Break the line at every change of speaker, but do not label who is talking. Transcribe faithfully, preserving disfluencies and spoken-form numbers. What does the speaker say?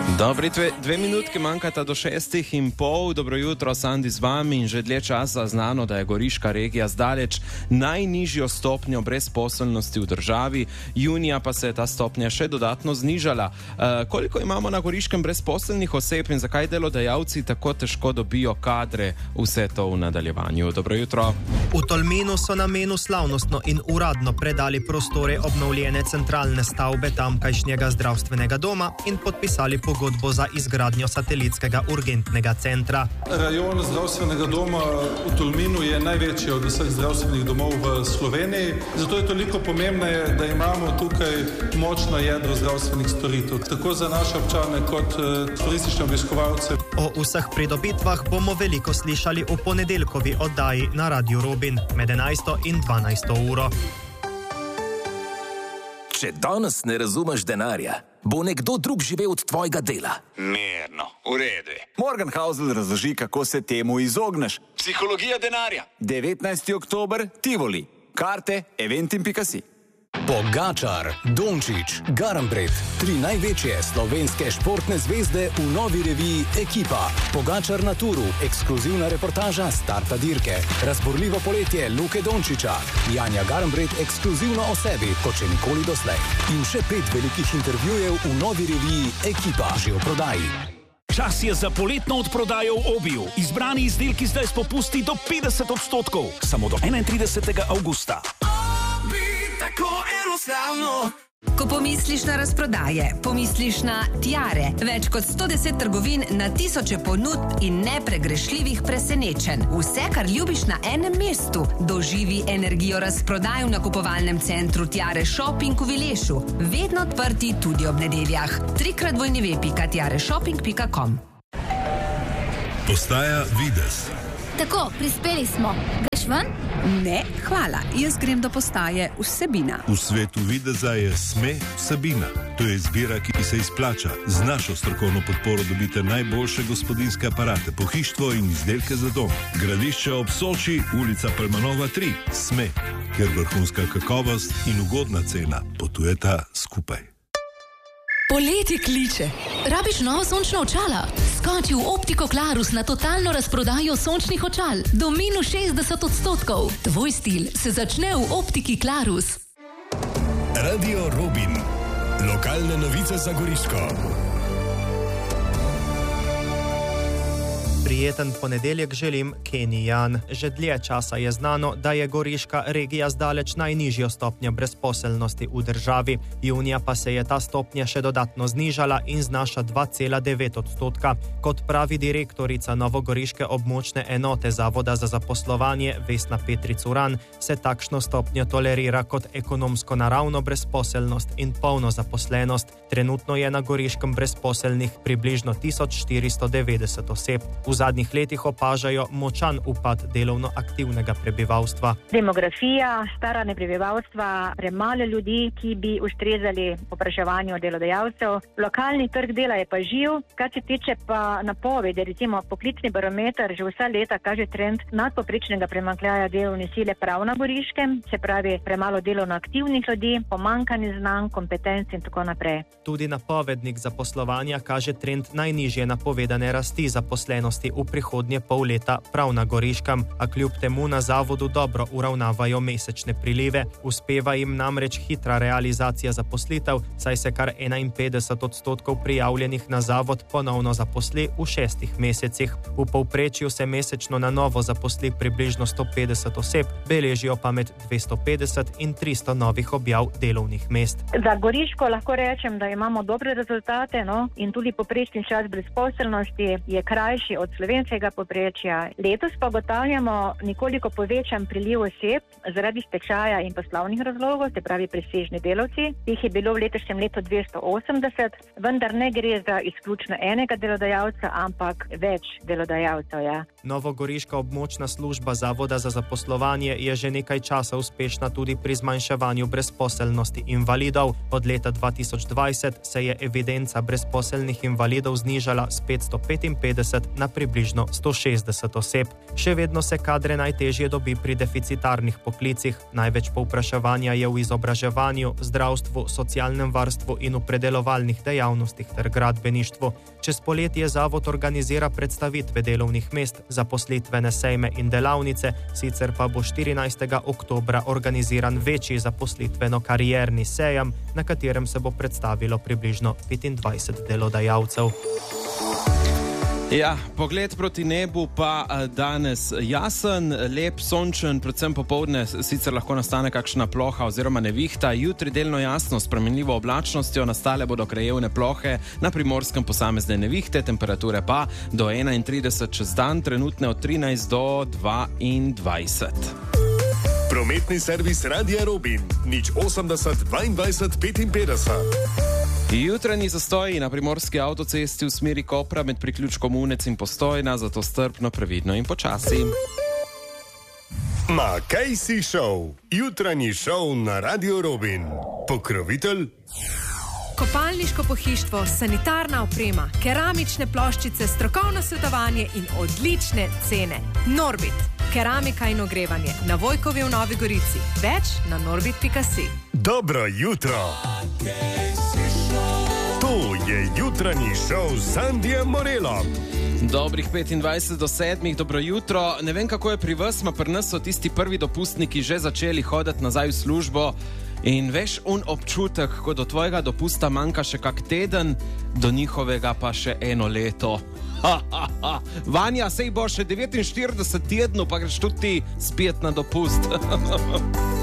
Dobri, dve, dve minutke manjkata do šestih in pol. Dobro jutro, Sandi z vami in že dlje časa znano, da je Goriška regija zdaleč najnižjo stopnjo brezposelnosti v državi. Junija pa se je ta stopnja še dodatno znižala. E, koliko imamo na Goriškem brezposelnih oseb in zakaj delodajalci tako težko dobijo kadre? Vse to v nadaljevanju. Dobro jutro.
V Tolminu so namenu slavnostno in uradno predali prostore obnovljene centralne stavbe tamkajšnjega zdravstvenega doma in podpisali pogodbo za izgradnjo satelitskega urgentnega centra.
Rajon zdravstvenega doma v Tolminu je največji od vseh zdravstvenih domov v Sloveniji, zato je toliko pomembneje, da imamo tukaj močno jedro zdravstvenih storitev, tako za naše občane kot uh, turistične obiskovalce.
O vseh pridobitvah bomo veliko slišali v ponedeljkovi oddaji na Radiu Robin med enajsto in dvanajsto uro.
Če danes ne razumeš denarja, bo nekdo drug živel od tvojega dela.
Mirno, v redu.
Morgenhausl razloži, kako se temu izogneš.
Psihologija denarja.
devetnajsti oktober, Tivoli. Karte eventim pika si.
Pogačar, Dončić, Garnbret, tri največje slovenske športne zvezde v novi reviji Ekipa. Pogačar na turu, ekskluzivna reportaža starta dirke. Razborljivo poletje Luke Dončića. Janja Garnbret ekskluzivno o sebi, kot še nikoli doslej. In še pet velikih intervjujev v novi reviji Ekipa, že v prodaji.
Čas je za poletno odprodajo v Obiju. Izbrani izdelki zdaj s popusti do petdeset odstotkov. Samo do enaintridesetega avgusta.
Ko pomisliš na razprodaje, pomisliš na Tiare. Več kot sto deset trgovin na tisoče ponudb in nepregrešljivih presenečenj. Vse, kar ljubiš na enem mestu. Doživi energijo razprodaj v nakupovalnem centru Tiare Shopping v Vilešu. Vedno odprti tudi ob nedeljah. trikrat w w w pika tiare shopping pika com.
Postaja Vides.
Tako, prispeli smo. Greš ven?
Ne, hvala. Jaz grem do postaje Vsebina.
V svetu videza je SME Vsebina. To je izbira, ki se izplača. Z našo strokovno podporo dobite najboljše gospodinjske aparate, pohištvo in izdelke za dom. Gradišče ob Soči, ulica Palmanova tri. SME, kjer vrhunska kakovost in ugodna cena potujeta skupaj.
Poletje kliče. Rabiš novo sončno očala? Skoči v Optiko Klarus na totalno razprodajo sončnih očal. Do minus šestdeset odstotkov. Tvoj stil se začne v Optiki Klarus.
Radio Robin. Lokalne novice za Goriško.
Prijeten ponedeljek želim, Kenny Jan. Že dlje časa je znano, da je Goriška regija zdaleč najnižjo stopnjo brezposelnosti v državi. Junija pa se je ta stopnja še dodatno znižala in znaša dva cela devet odstotka. Kot pravi direktorica novogoriške območne enote Zavoda za zaposlovanje Vesna Petric-Uran, se takšno stopnjo tolerira kot ekonomsko naravno brezposelnost in polno zaposlenost. Trenutno je na Goriškem brezposelnih približno tisoč štiristo devetdeset oseb. V zadnjih letih opažajo močan upad delovno aktivnega prebivalstva.
Demografija, staranje prebivalstva, premalo ljudi, ki bi ustrezali povpraševanju delodajalcev. Lokalni trg dela je pa živ, kar se tiče pa napovedi, recimo poklicni barometer že vsa leta kaže trend nadpovprečnega primanjkljaja delovne sile prav na Goriškem, se pravi premalo delovno aktivnih ljudi, pomanjkanje znanj, kompetenc in tako naprej.
Tudi napovednik zaposlovanja kaže trend najnižje napovedane rasti zaposlenosti v prihodnje pol leta prav na Goriškem, a kljub temu na zavodu dobro uravnavajo mesečne prilive. Uspeva jim namreč hitra realizacija zaposlitev, saj se kar enainpetdeset odstotkov prijavljenih na zavod ponovno zaposli v šestih mesecih. V povprečju se mesečno na novo zaposli približno sto petdeset oseb, beležijo pa med dvesto petdeset in tristo novih objav delovnih mest.
Za Goriško lahko rečem, da imamo dobre rezultate, no? In tudi povprečni čas brezposelnosti je krajši od slovenskega povprečja. Letos pa ugotavljamo nekoliko povečan priliv oseb zaradi stečaja in poslovnih razlogov, se pravi presežni delavci. Jih je bilo v letošnjem letu dvesto osemdeset, vendar ne gre za izključno enega delodajalca, ampak več delodajalcev. Ja.
Novogoriška območna služba Zavoda za zaposlovanje je že nekaj časa uspešna tudi pri zmanjševanju brezposelnosti invalidov. Od leta dva tisoč dvajset se je evidenca brezposelnih invalidov znižala s petsto petinpetdeset na približno sto šestdeset oseb. Še vedno se kadre najtežje dobi pri deficitarnih poklicih. Največ povpraševanja je v izobraževanju, zdravstvu, socialnem varstvu in v predelovalnih dejavnostih ter gradbeništvu. Čez poletje zavod organizira predstavitve delovnih mest, zaposlitvene sejme in delavnice, sicer pa bo štirinajstega oktobra organiziran večji zaposlitveno-karierni sejem, na katerem se bo predstavilo približno petindvajset delodajalcev.
Ja, pogled proti nebu pa danes jasen, lep, sončen, predvsem popoldne sicer lahko nastane kakšna ploha oziroma nevihta, jutri delno jasno s spremenljivo oblačnostjo, nastale bodo krajevne plohe, na Primorskem posamezne nevihte, temperature pa do enaintrideset čez dan, trenutne od trinajst do dvaindvajset.
Prometni servis Radia Robin, nič osemdeset dvaindvajset petinpetdeset.
Jutranji zastoji na primorski avtocesti v smeri Kopra med priključkom Unec in Postojna, zato strpno, previdno in počasi.
Ma kaj si šel? Jutranji šov na Radio Robin. Pokrovitelj?
Kopalniško pohištvo, sanitarna oprema, keramične ploščice, strokovno svetovanje in odlične cene. Norbit, keramika in ogrevanje, na Vojkovi v Novi Gorici. Več na norbit pika si.
Dobro jutro! To je jutranji šov s Sandijem Morelom.
Dobrih petindvajset do sedmih, dobro jutro. Ne vem, kako je pri vas, ma pri nas so tisti prvi dopustniki že začeli hoditi nazaj v službo. In veš, un občutek, ko do tvojega dopusta manjka še kak teden, do njihovega pa še eno leto. Ha, ha, ha. Vanja, sej bo še devetinštirideset tednov, pa greš tudi ti spet na dopust.